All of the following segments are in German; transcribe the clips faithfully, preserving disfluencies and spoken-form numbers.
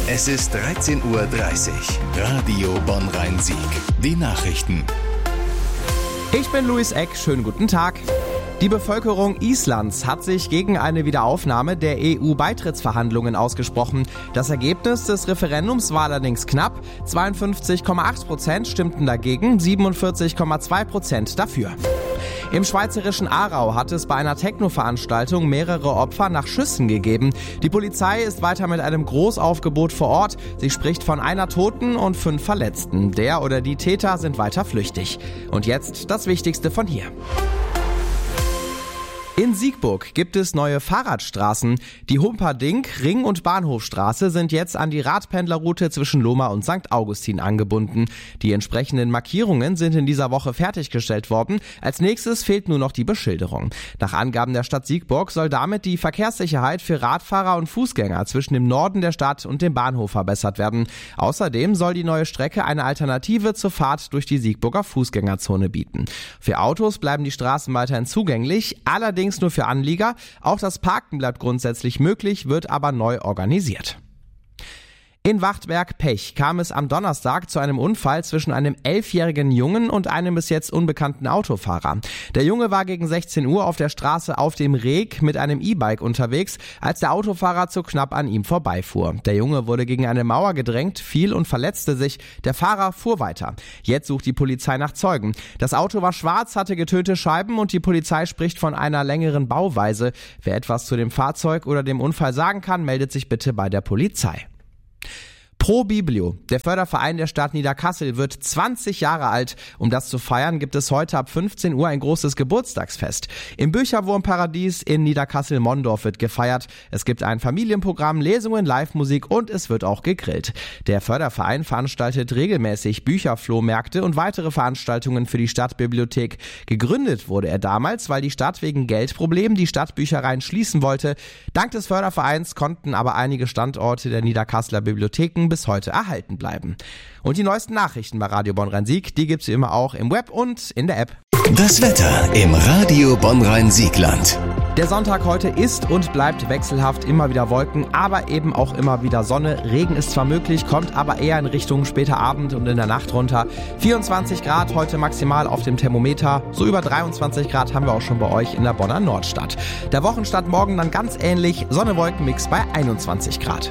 Es ist dreizehn Uhr dreißig. Radio Bonn-Rhein-Sieg. Die Nachrichten. Ich bin Luis Eck. Schönen guten Tag. Die Bevölkerung Islands hat sich gegen eine Wiederaufnahme der E U-Beitrittsverhandlungen ausgesprochen. Das Ergebnis des Referendums war allerdings knapp. zweiundfünfzig Komma acht Prozent stimmten dagegen, siebenundvierzig Komma zwei Prozent dafür. Im schweizerischen Aarau hat es bei einer Techno-Veranstaltung mehrere Opfer nach Schüssen gegeben. Die Polizei ist weiter mit einem Großaufgebot vor Ort. Sie spricht von einer Toten und fünf Verletzten. Der oder die Täter sind weiter flüchtig. Und jetzt das Wichtigste von hier. In Siegburg gibt es neue Fahrradstraßen. Die Humperdinck, Ring- und Bahnhofstraße sind jetzt an die Radpendlerroute zwischen Lohmar und Sankt Augustin angebunden. Die entsprechenden Markierungen sind in dieser Woche fertiggestellt worden. Als nächstes fehlt nur noch die Beschilderung. Nach Angaben der Stadt Siegburg soll damit die Verkehrssicherheit für Radfahrer und Fußgänger zwischen dem Norden der Stadt und dem Bahnhof verbessert werden. Außerdem soll die neue Strecke eine Alternative zur Fahrt durch die Siegburger Fußgängerzone bieten. Für Autos bleiben die Straßen weiterhin zugänglich, allerdings nur für Anlieger. Auch das Parken bleibt grundsätzlich möglich, wird aber neu organisiert. In Wachtberg-Pech kam es am Donnerstag zu einem Unfall zwischen einem elfjährigen Jungen und einem bis jetzt unbekannten Autofahrer. Der Junge war gegen sechzehn Uhr auf der Straße auf dem Reg mit einem E-Bike unterwegs, als der Autofahrer zu knapp an ihm vorbeifuhr. Der Junge wurde gegen eine Mauer gedrängt, fiel und verletzte sich. Der Fahrer fuhr weiter. Jetzt sucht die Polizei nach Zeugen. Das Auto war schwarz, hatte getönte Scheiben und die Polizei spricht von einer längeren Bauweise. Wer etwas zu dem Fahrzeug oder dem Unfall sagen kann, meldet sich bitte bei der Polizei. Pro Biblio, der Förderverein der Stadt Niederkassel, wird zwanzig Jahre alt. Um das zu feiern, gibt es heute ab fünfzehn Uhr ein großes Geburtstagsfest. Im Bücherwurmparadies in Niederkassel-Mondorf wird gefeiert. Es gibt ein Familienprogramm, Lesungen, Live-Musik und es wird auch gegrillt. Der Förderverein veranstaltet regelmäßig Bücherflohmärkte und weitere Veranstaltungen für die Stadtbibliothek. Gegründet wurde er damals, weil die Stadt wegen Geldproblemen die Stadtbüchereien schließen wollte. Dank des Fördervereins konnten aber einige Standorte der Niederkasseler Bibliotheken bis heute erhalten bleiben. Und die neuesten Nachrichten bei Radio Bonn-Rhein-Sieg, die gibt's wie immer auch im Web und in der App. Das Wetter im Radio Bonn-Rhein-Siegland. Der Sonntag heute ist und bleibt wechselhaft, immer wieder Wolken, aber eben auch immer wieder Sonne. Regen ist zwar möglich, kommt aber eher in Richtung später Abend und in der Nacht runter. vierundzwanzig Grad heute maximal auf dem Thermometer. So über dreiundzwanzig Grad haben wir auch schon bei euch in der Bonner Nordstadt. Der Wochenstart morgen dann ganz ähnlich, Sonne-Wolken-Mix bei einundzwanzig Grad.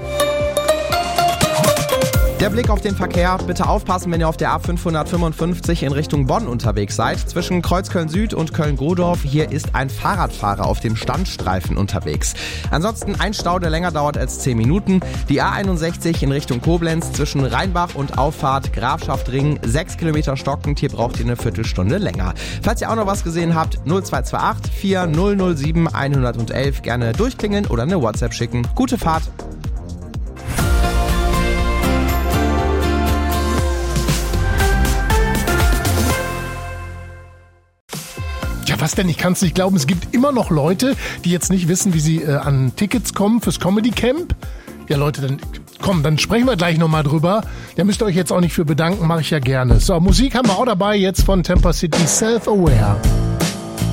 Der Blick auf den Verkehr. Bitte aufpassen, wenn ihr auf der A fünfhundertfünfundfünfzig in Richtung Bonn unterwegs seid. Zwischen Kreuzköln Süd und Köln-Godorf. Hier ist ein Fahrradfahrer auf dem Standstreifen unterwegs. Ansonsten ein Stau, der länger dauert als zehn Minuten. Die A einundsechzig in Richtung Koblenz zwischen Rheinbach und Auffahrt Grafschaft Ring. sechs Kilometer stockend. Hier braucht ihr eine Viertelstunde länger. Falls ihr auch noch was gesehen habt, null zwei zwei acht vier null null sieben eins eins eins gerne durchklingeln oder eine WhatsApp schicken. Gute Fahrt! Ja, was denn? Ich kann es nicht glauben. Es gibt immer noch Leute, die jetzt nicht wissen, wie sie äh, an Tickets kommen fürs Comedy Camp. Ja, Leute, dann komm, dann sprechen wir gleich nochmal drüber. Da müsst ihr euch jetzt auch nicht für bedanken, mache ich ja gerne. So, Musik haben wir auch dabei jetzt von Temper City, Self-Aware.